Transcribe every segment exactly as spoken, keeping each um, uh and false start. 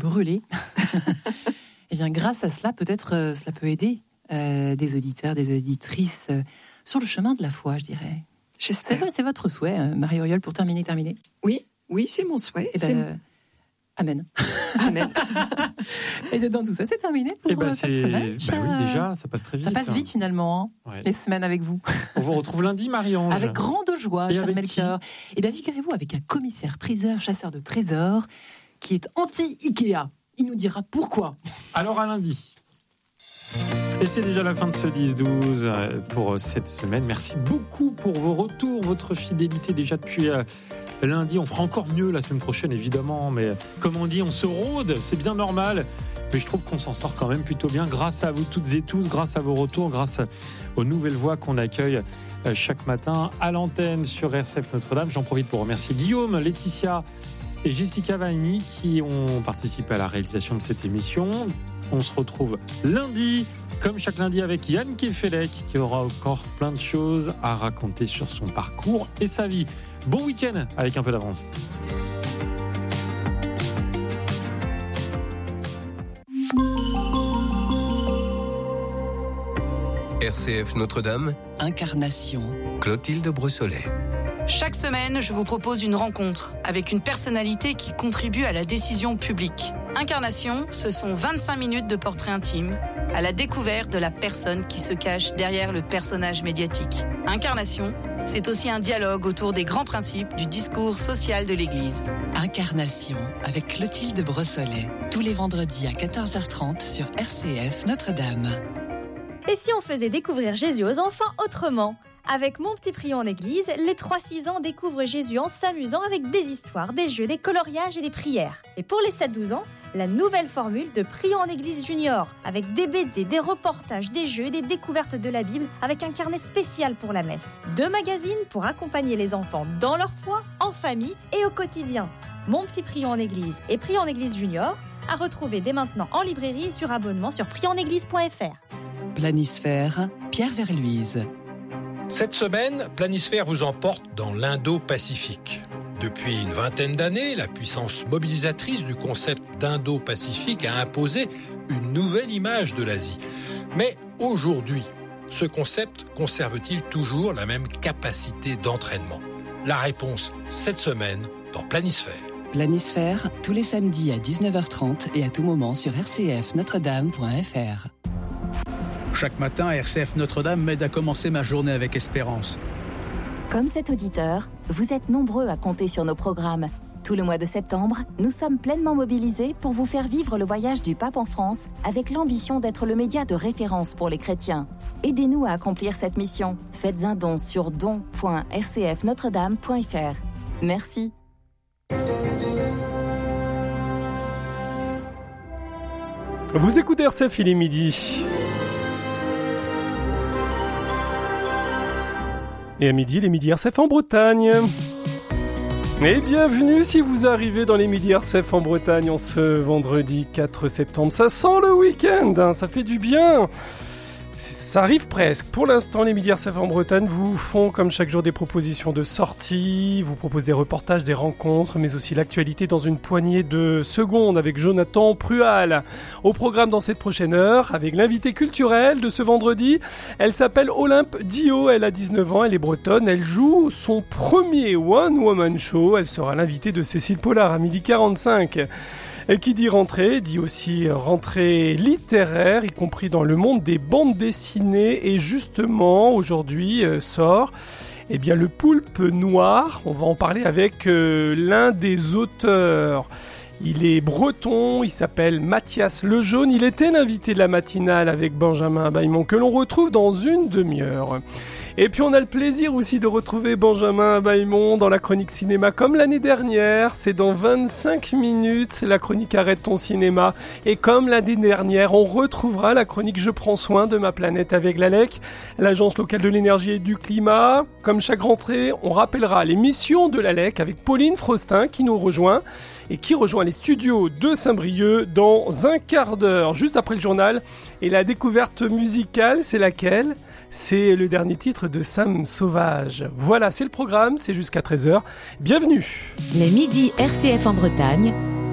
brûlée. Et bien, grâce à cela, peut-être euh, cela peut aider euh, des auditeurs, des auditrices euh, sur le chemin de la foi, je dirais. J'espère. C'est, c'est votre souhait, euh, Marie-Auriole, pour terminer, terminer. Oui, oui, c'est mon souhait. Et c'est... ben, euh, amen. Amen. Et dedans tout ça, c'est terminé pour Eh ben, cette c'est... semaine. Bah Cher, oui, déjà, ça passe très vite. Ça passe vite finalement, hein, Ouais. les semaines avec vous. On vous retrouve lundi, Marie-Ange. Avec grande joie, Et cher avec Melchior. Et bien, figurez-vous, avec un commissaire priseur, chasseur de trésors, qui est anti-Ikea. Il nous dira pourquoi. Alors à lundi. Et c'est déjà la fin de ce dix douze pour cette semaine. Merci beaucoup pour vos retours, votre fidélité déjà depuis euh, lundi. On fera encore mieux la semaine prochaine, évidemment. Mais comme on dit, on se rôde, c'est bien normal. Mais je trouve qu'on s'en sort quand même plutôt bien grâce à vous toutes et tous, grâce à vos retours, grâce aux nouvelles voix qu'on accueille chaque matin à l'antenne sur R C F Notre-Dame. J'en profite pour remercier Guillaume, Laetitia et Jessica Vanni qui ont participé à la réalisation de cette émission. On se retrouve lundi, comme chaque lundi, avec Yann Kefelec qui aura encore plein de choses à raconter sur son parcours et sa vie. Bon week-end avec un peu d'avance. R C F Notre-Dame, Incarnation. Clotilde Brossolet. Chaque semaine, je vous propose une rencontre avec une personnalité qui contribue à la décision publique. Incarnation, ce sont vingt-cinq minutes de portrait intime, à la découverte de la personne qui se cache derrière le personnage médiatique. Incarnation, c'est aussi un dialogue autour des grands principes du discours social de l'Église. Incarnation, avec Clotilde Brossolet, tous les vendredis à quatorze heures trente sur R C F Notre-Dame. Et si on faisait découvrir Jésus aux enfants autrement ? Avec Mon Petit Prion en Église, les trois six ans découvrent Jésus en s'amusant avec des histoires, des jeux, des coloriages et des prières. Et pour les sept douze ans, la nouvelle formule de Prion en Église Junior, avec des B D, des reportages, des jeux et des découvertes de la Bible, avec un carnet spécial pour la messe. Deux magazines pour accompagner les enfants dans leur foi, en famille et au quotidien. Mon Petit Prion en Église et Prion en Église Junior, à retrouver dès maintenant en librairie et sur abonnement sur prion en église point f r. Planisphère, Pierre Verluise. Cette semaine, Planisphère vous emporte dans l'Indo-Pacifique. Depuis une vingtaine d'années, la puissance mobilisatrice du concept d'Indo-Pacifique a imposé une nouvelle image de l'Asie. Mais aujourd'hui, ce concept conserve-t-il toujours la même capacité d'entraînement ? La réponse cette semaine dans Planisphère. Planisphère, tous les samedis à dix-neuf heures trente et à tout moment sur r c f notre dame point f r. Chaque matin, R C F Notre-Dame m'aide à commencer ma journée avec espérance. Comme cet auditeur, vous êtes nombreux à compter sur nos programmes. Tout le mois de septembre, nous sommes pleinement mobilisés pour vous faire vivre le voyage du pape en France avec l'ambition d'être le média de référence pour les chrétiens. Aidez-nous à accomplir cette mission. Faites un don sur don point r c f notre dame point f r. Merci. Vous écoutez R C F, il est midi. Et à midi, les midis R C F en Bretagne. Et bienvenue si vous arrivez dans les midis R C F en Bretagne en ce vendredi quatre septembre. Ça sent le week-end, hein, ça fait du bien. Ça arrive presque. Pour l'instant, les midis R C F en Bretagne vous font comme chaque jour des propositions de sortie, vous proposent des reportages, des rencontres, mais aussi l'actualité dans une poignée de secondes avec Jonathan Prual. Au programme dans cette prochaine heure, avec l'invitée culturelle de ce vendredi, elle s'appelle Olympe Dio, elle a dix-neuf ans, elle est bretonne, elle joue son premier one-woman show, elle sera l'invitée de Cécile Pollard à midi quarante-cinq. Et qui dit rentrée, dit aussi rentrée littéraire, y compris dans le monde des bandes dessinées. Et justement, aujourd'hui, euh, sort eh bien, Le Poulpe Noir. On va en parler avec euh, l'un des auteurs. Il est breton, il s'appelle Mathias Lejaune. Il était l'invité de la matinale avec Benjamin Bailmont, que l'on retrouve dans une demi-heure. Et puis on a le plaisir aussi de retrouver Benjamin Bailmont dans la chronique cinéma comme l'année dernière. C'est dans vingt-cinq minutes, la chronique Arrête ton cinéma. Et comme l'année dernière, on retrouvera la chronique Je prends soin de ma planète avec l'A L E C, l'Agence locale de l'énergie et du climat. Comme chaque rentrée, on rappellera les missions de l'A L E C avec Pauline Frostin qui nous rejoint et qui rejoint les studios de Saint-Brieuc dans un quart d'heure, juste après le journal. Et la découverte musicale, c'est laquelle ? C'est le dernier titre de Sam Sauvage. Voilà, c'est le programme, c'est jusqu'à treize heures. Bienvenue. Les midis R C F en Bretagne,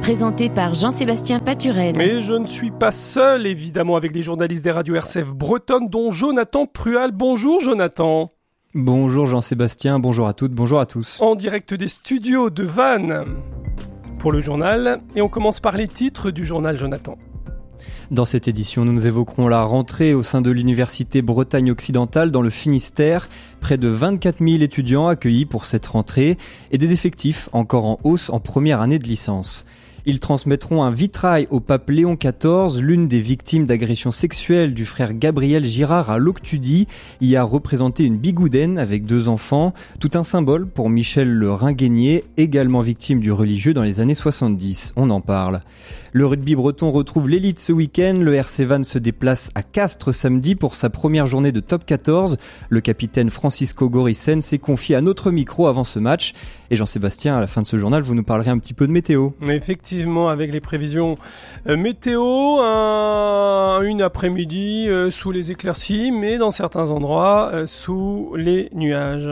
présenté par Jean-Sébastien Paturel. Et je ne suis pas seul, évidemment, avec les journalistes des radios R C F bretonnes, dont Jonathan Prual. Bonjour Jonathan. Bonjour Jean-Sébastien, bonjour à toutes, bonjour à tous. En direct des studios de Vannes pour le journal. Et on commence par les titres du journal, Jonathan. Dans cette édition, nous évoquerons la rentrée au sein de l'Université Bretagne Occidentale dans le Finistère. Près de vingt-quatre mille étudiants accueillis pour cette rentrée et des effectifs encore en hausse en première année de licence. Ils transmettront un vitrail au pape Léon quatorze, l'une des victimes d'agressions sexuelles du frère Gabriel Girard à Loctudie, y a représenté une bigoudaine avec deux enfants, tout un symbole pour Michel le Ringuenier, également victime du religieux dans les années soixante-dix. On en parle. Le rugby breton retrouve l'élite ce week-end. Le R C Vannes se déplace à Castres samedi pour sa première journée de top quatorze. Le capitaine Francisco Gorissen s'est confié à notre micro avant ce match. Et Jean-Sébastien, à la fin de ce journal, vous nous parlerez un petit peu de météo. Effectivement, avec les prévisions euh, météo, un, une après-midi euh, sous les éclaircies, mais dans certains endroits euh, sous les nuages.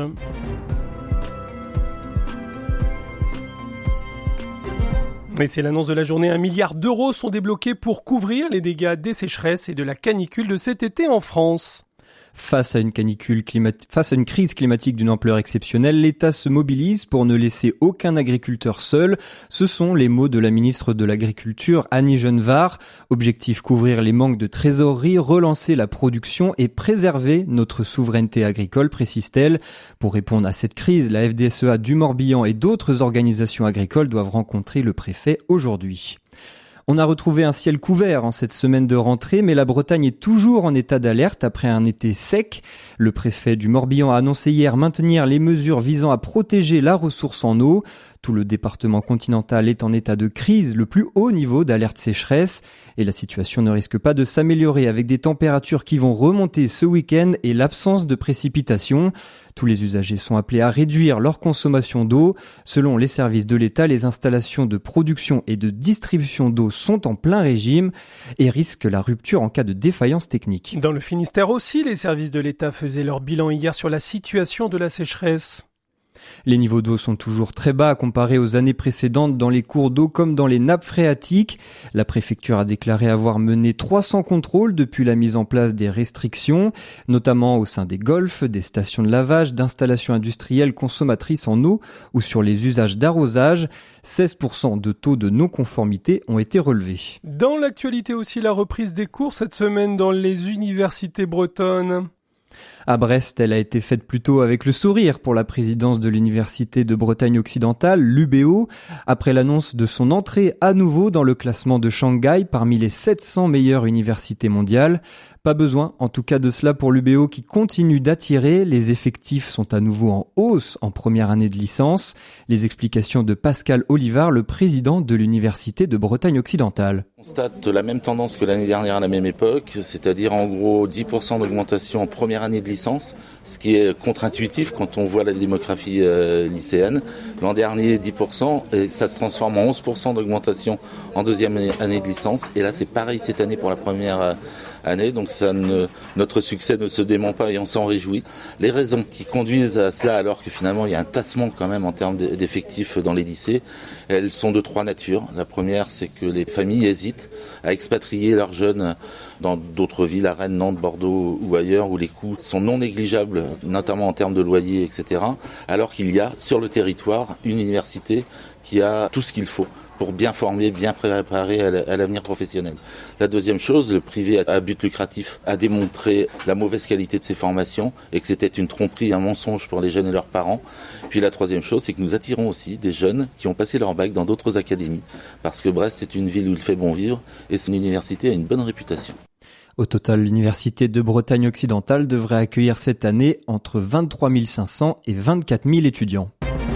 Et c'est l'annonce de la journée. Un milliard d'euros sont débloqués pour couvrir les dégâts des sécheresses et de la canicule de cet été en France. Face à une canicule climati- face à une crise climatique d'une ampleur exceptionnelle, l'État se mobilise pour ne laisser aucun agriculteur seul. Ce sont les mots de la ministre de l'Agriculture, Annie Genevard. Objectif, couvrir les manques de trésorerie, relancer la production et préserver notre souveraineté agricole, précise-t-elle. Pour répondre à cette crise, la F D S E A du Morbihan et d'autres organisations agricoles doivent rencontrer le préfet aujourd'hui. On a retrouvé un ciel couvert en cette semaine de rentrée, mais la Bretagne est toujours en état d'alerte après un été sec. Le préfet du Morbihan a annoncé hier maintenir les mesures visant à protéger la ressource en eau. Tout le département continental est en état de crise, le plus haut niveau d'alerte sécheresse. Et la situation ne risque pas de s'améliorer avec des températures qui vont remonter ce week-end et l'absence de précipitations. Tous les usagers sont appelés à réduire leur consommation d'eau. Selon les services de l'État, les installations de production et de distribution d'eau sont en plein régime et risquent la rupture en cas de défaillance technique. Dans le Finistère aussi, les services de l'État faisaient leur bilan hier sur la situation de la sécheresse. Les niveaux d'eau sont toujours très bas comparés aux années précédentes dans les cours d'eau comme dans les nappes phréatiques. La préfecture a déclaré avoir mené trois cents contrôles depuis la mise en place des restrictions, notamment au sein des golfs, des stations de lavage, d'installations industrielles consommatrices en eau ou sur les usages d'arrosage. seize pour cent de taux de non-conformité ont été relevés. Dans l'actualité aussi, la reprise des cours cette semaine dans les universités bretonnes. À Brest, elle a été faite plutôt avec le sourire pour la présidence de l'Université de Bretagne Occidentale, l'U B O, après l'annonce de son entrée à nouveau dans le classement de Shanghai parmi les sept cents meilleures universités mondiales. Pas besoin, en tout cas, de cela pour l'U B O qui continue d'attirer. Les effectifs sont à nouveau en hausse en première année de licence. Les explications de Pascal Olivard, le président de l'Université de Bretagne Occidentale. On constate la même tendance que l'année dernière à la même époque, c'est-à-dire en gros dix pour cent d'augmentation en première année de licence, ce qui est contre-intuitif quand on voit la démographie euh, lycéenne. L'an dernier, dix pour cent, et ça se transforme en onze pour cent d'augmentation en deuxième année de licence. Et là, c'est pareil cette année pour la première euh, année, donc ça ne, notre succès ne se dément pas et on s'en réjouit. Les raisons qui conduisent à cela, alors que finalement il y a un tassement quand même en termes d'effectifs dans les lycées, elles sont de trois natures. La première, c'est que les familles hésitent à expatrier leurs jeunes dans d'autres villes, à Rennes, Nantes, Bordeaux ou ailleurs, où les coûts sont non négligeables, notamment en termes de loyer, et cetera, alors qu'il y a sur le territoire une université qui a tout ce qu'il faut pour bien former, bien préparer à l'avenir professionnel. La deuxième chose, le privé à but lucratif a démontré la mauvaise qualité de ses formations et que c'était une tromperie, un mensonge pour les jeunes et leurs parents. Puis la troisième chose, c'est que nous attirons aussi des jeunes qui ont passé leur bac dans d'autres académies, parce que Brest est une ville où il fait bon vivre et son université a une bonne réputation. Au total, l'Université de Bretagne Occidentale devrait accueillir cette année entre vingt-trois mille cinq cents et vingt-quatre mille étudiants.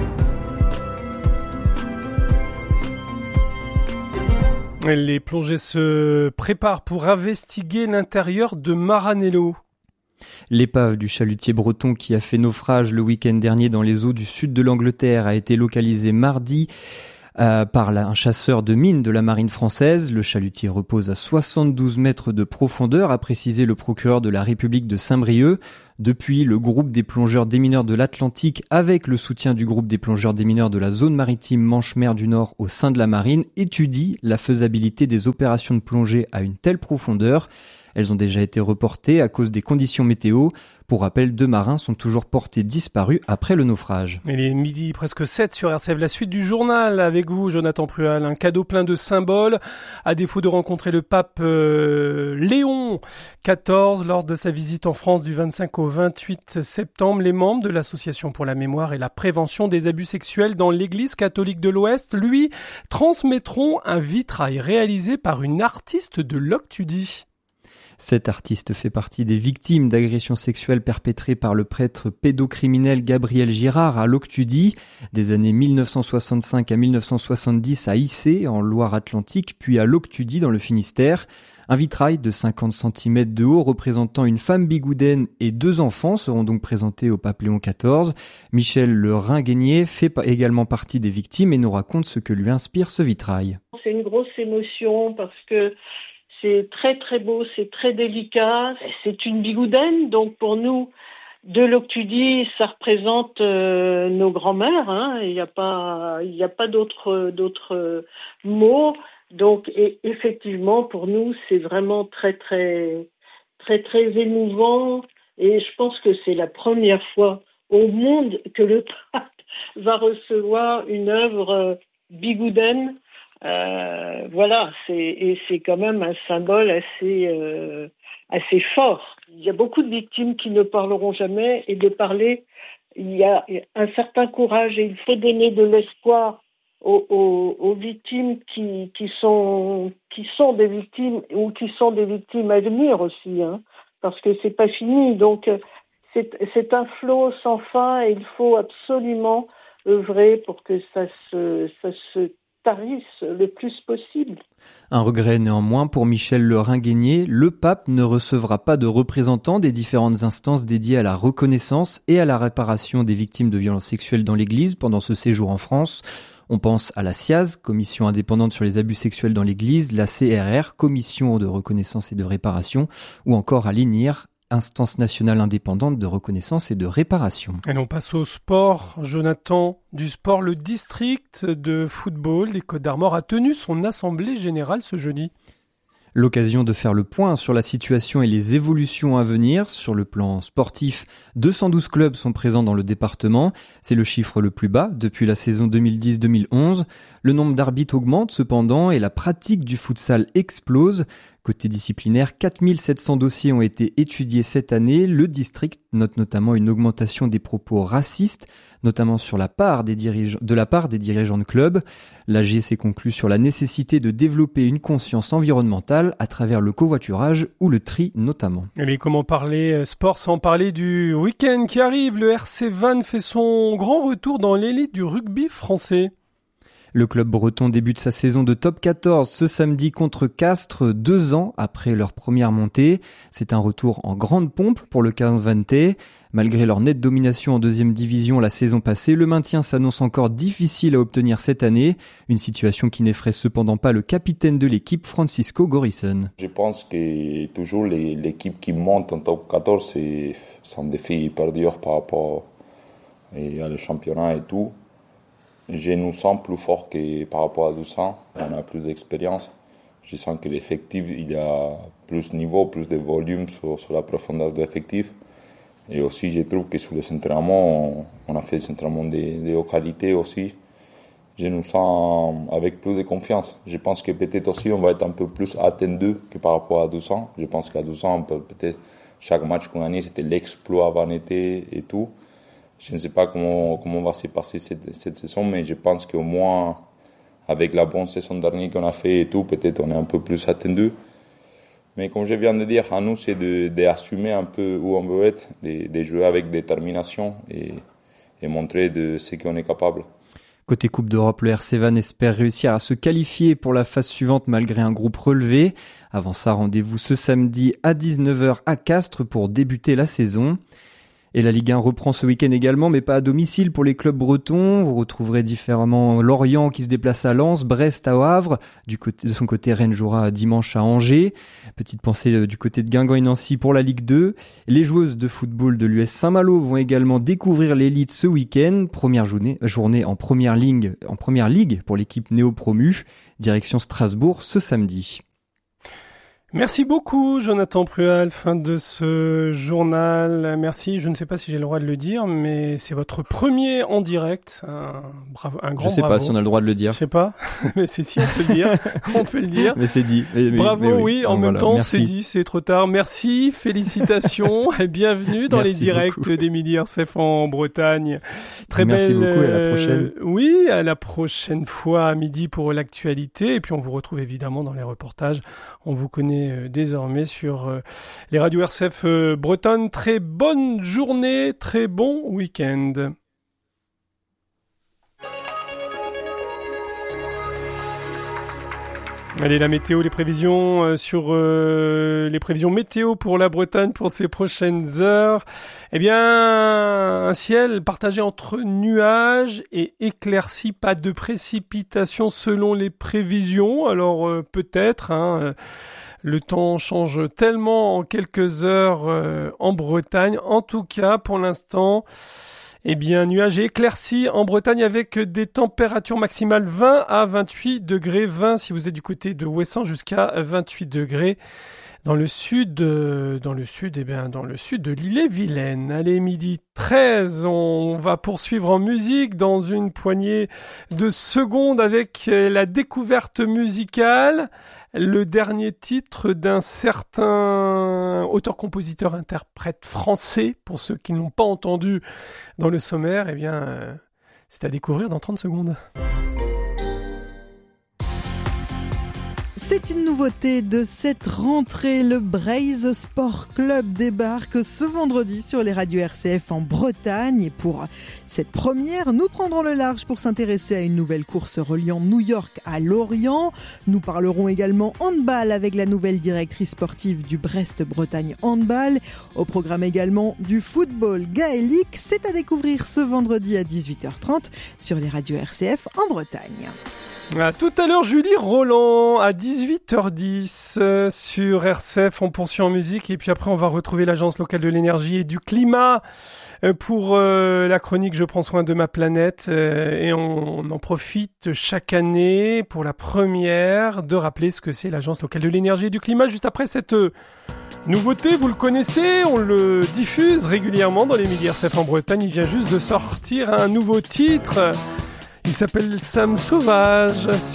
Les plongées se préparent pour investiguer l'intérieur de Maranello. L'épave du chalutier breton qui a fait naufrage le week-end dernier dans les eaux du sud de l'Angleterre a été localisée mardi euh, par la, un chasseur de mines de la marine française. Le chalutier repose à soixante-douze mètres de profondeur, a précisé le procureur de la République de Saint-Brieuc. Depuis, le groupe des plongeurs démineurs de l'Atlantique, avec le soutien du groupe des plongeurs démineurs de la zone maritime Manche-Mer du Nord au sein de la marine, étudie la faisabilité des opérations de plongée à une telle profondeur. Elles ont déjà été reportées à cause des conditions météo. Pour rappel, deux marins sont toujours portés disparus après le naufrage. Il est midi presque sept sur R C F, la suite du journal avec vous, Jonathan Prual. Un cadeau plein de symboles. À défaut de rencontrer le pape euh, Léon quatorze lors de sa visite en France du vingt-cinq au vingt-huit septembre, les membres de l'Association pour la mémoire et la prévention des abus sexuels dans l'Église catholique de l'Ouest, lui, transmettront un vitrail réalisé par une artiste de Loctudy. Cet artiste fait partie des victimes d'agressions sexuelles perpétrées par le prêtre pédocriminel Gabriel Girard à Loctudy, des années mille neuf cent soixante-cinq à mille neuf cent soixante-dix à Issé, en Loire-Atlantique, puis à Loctudy dans le Finistère. Un vitrail de cinquante centimètres de haut représentant une femme bigoudaine et deux enfants seront donc présentés au pape Léon quatorze. Michel Le Ringuenier fait également partie des victimes et nous raconte ce que lui inspire ce vitrail. C'est une grosse émotion parce que c'est très très beau, c'est très délicat. C'est une bigoudaine, donc pour nous, de Loctudy, ça représente euh, nos grands-mères. Hein. Il n'y a pas, il n'y a pas d'autres d'autres mots. Donc et, effectivement, pour nous, c'est vraiment très très très très émouvant. Et je pense que c'est la première fois au monde que le pape va recevoir une œuvre bigoudaine. Euh, voilà, c'est, et c'est quand même un symbole assez, euh, assez fort. Il y a beaucoup de victimes qui ne parleront jamais, et de parler, il y a un certain courage, et il faut donner de l'espoir aux, aux, aux victimes qui, qui sont, qui sont des victimes, ou qui sont des victimes à venir aussi, hein, parce que c'est pas fini. Donc, c'est, c'est un flot sans fin, et il faut absolument œuvrer pour que ça se, ça se tarisse le plus possible. Un regret néanmoins pour Michel Le Ringuenier, le pape ne recevra pas de représentants des différentes instances dédiées à la reconnaissance et à la réparation des victimes de violences sexuelles dans l'Église pendant ce séjour en France. On pense à la C I A Z, Commission indépendante sur les abus sexuels dans l'Église, la C R R, Commission de reconnaissance et de réparation, ou encore à l'I N I R, Instance nationale indépendante de reconnaissance et de réparation. Et on passe au sport. Jonathan, du sport, le district de football des Côtes-d'Armor a tenu son assemblée générale ce jeudi. L'occasion de faire le point sur la situation et les évolutions à venir. Sur le plan sportif, deux cent douze clubs sont présents dans le département. C'est le chiffre le plus bas depuis la saison deux mille dix deux mille onze. Le nombre d'arbitres augmente cependant et la pratique du futsal explose. Côté disciplinaire, quatre mille sept cents dossiers ont été étudiés cette année. Le district note notamment une augmentation des propos racistes, notamment sur la part des dirigeants, de la part des dirigeants de clubs. L'A G s'est conclu sur la nécessité de développer une conscience environnementale à travers le covoiturage ou le tri notamment. Allez, comment parler sport sans parler du week-end qui arrive? Le R C Vannes fait son grand retour dans l'élite du rugby français. Le club breton débute sa saison de top quatorze ce samedi contre Castres, deux ans après leur première montée. C'est un retour en grande pompe pour le quinze vannetais. Malgré leur nette domination en deuxième division la saison passée, le maintien s'annonce encore difficile à obtenir cette année. Une situation qui n'effraie cependant pas le capitaine de l'équipe, Francisco Gorison. Je pense que toujours les, l'équipe qui monte en top quatorze, c'est, c'est un défi hyper dur par rapport au championnat et tout. Je nous sens plus fort que par rapport à douze ans. On a plus d'expérience. Je sens que l'effectif, il y a plus de niveau, plus de volume sur, sur la profondeur de l'effectif. Et aussi, je trouve que sur les entraînements, on, on a fait des entraînements de, de haute qualité aussi. Je nous sens avec plus de confiance. Je pense que peut-être aussi, on va être un peu plus attendu que par rapport à douze ans. Je pense qu'à douze ans, on peut, peut-être chaque match qu'on gagnait, c'était l'exploit vannetais et tout. Je ne sais pas comment, comment va se passer cette, cette saison, mais je pense qu'au moins, avec la bonne saison dernière qu'on a fait et tout, peut-être on est un peu plus attendu. Mais comme je viens de dire, à nous, c'est de, d'assumer un peu où on veut être, de, de jouer avec détermination et, et montrer de ce qu'on est capable. Côté Coupe d'Europe, le R C Vannes espère réussir à se qualifier pour la phase suivante malgré un groupe relevé. Avant ça, rendez-vous ce samedi à dix-neuf heures à Castres pour débuter la saison. Et la Ligue un reprend ce week-end également, mais pas à domicile pour les clubs bretons. Vous retrouverez différemment Lorient qui se déplace à Lens, Brest à Havre. Du côté, de son côté, Rennes jouera dimanche à Angers. Petite pensée du côté de Guingamp et Nancy pour la Ligue deux. Les joueuses de football de l'U S Saint-Malo vont également découvrir l'élite ce week-end. Première journée, journée en première ligue, en première ligue pour l'équipe néo-promue. Direction Strasbourg ce samedi. Merci beaucoup, Jonathan Prual, fin de ce journal. Merci, je ne sais pas si j'ai le droit de le dire, mais c'est votre premier en direct. Un, bravo, un grand bravo. Je sais bravo. pas si on a le droit de le dire. Je sais pas, mais c'est si, on peut le dire. on peut le dire. Mais c'est dit. Mais, mais, bravo, mais oui, oui, en donc même voilà. temps, Merci. c'est dit, c'est trop tard. Merci, félicitations et bienvenue dans Merci les directs beaucoup. d'Émilie R C F en Bretagne. Très Merci belle. beaucoup, à la prochaine. Euh, oui, à la prochaine fois à midi pour l'actualité. Et puis on vous retrouve évidemment dans les reportages. On vous connaît euh, désormais sur euh, les radios R C F euh, bretonnes. Très bonne journée, très bon week-end. Allez, la météo, les prévisions euh, sur euh, les prévisions météo pour la Bretagne pour ces prochaines heures. Eh bien, un ciel partagé entre nuages et éclairci, pas de précipitations selon les prévisions. Alors euh, peut-être, hein, euh, le temps change tellement en quelques heures euh, en Bretagne. En tout cas, pour l'instant, eh bien, nuages et éclaircies en Bretagne avec des températures maximales vingt à vingt-huit degrés. vingt si vous êtes du côté de Ouessant jusqu'à vingt-huit degrés. Dans le sud, euh, dans le sud, eh bien, dans le sud de l'Ille-et-Vilaine. Allez, midi treize, on va poursuivre en musique dans une poignée de secondes avec la découverte musicale. Le dernier titre d'un certain auteur-compositeur-interprète français, pour ceux qui ne l'ont pas entendu dans le sommaire, eh bien, euh, c'est à découvrir dans trente secondes. C'est une nouveauté de cette rentrée. Le Braise Sport Club débarque ce vendredi sur les radios R C F en Bretagne. Et pour cette première, nous prendrons le large pour s'intéresser à une nouvelle course reliant New York à Lorient. Nous parlerons également handball avec la nouvelle directrice sportive du Brest-Bretagne Handball. Au programme également du football gaélique. C'est à découvrir ce vendredi à dix-huit heures trente sur les radios R C F en Bretagne. À tout à l'heure, Julie Roland, à dix-huit heures dix euh, sur R C F. On poursuit en musique et puis après, on va retrouver l'Agence locale de l'énergie et du climat euh, pour euh, la chronique « Je prends soin de ma planète euh, ». Et on, on en profite chaque année pour la première de rappeler ce que c'est l'Agence locale de l'énergie et du climat. Juste après cette euh, nouveauté, vous le connaissez, on le diffuse régulièrement dans les Midi R C F en Bretagne. Il vient juste de sortir un nouveau titre. Il s'appelle Sam Sauvage